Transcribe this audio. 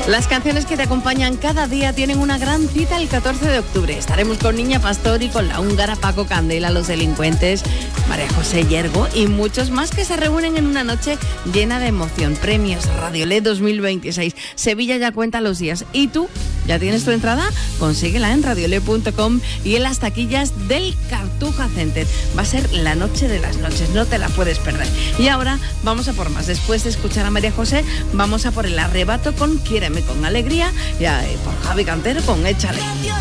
Las canciones que te acompañan cada día tienen una gran cita el 14 de octubre. Estaremos con Niña Pastor y con La Húngara, Paco Candela, Los Delincuentes, María José Yergo y muchos más que se reúnen en una noche llena de emoción. Premios Radiolé 2026. Sevilla ya cuenta los días. ¿Y tú? ¿Ya tienes tu entrada? Consíguela en radiolé.com y en las taquillas del Cartuja Center. Va a ser la noche de las noches, no te la puedes perder. Y ahora vamos a por más. Después de escuchar a María José, vamos a por El Arrebato con Quiéreme con Alegría y por Javi Cantero con Échale.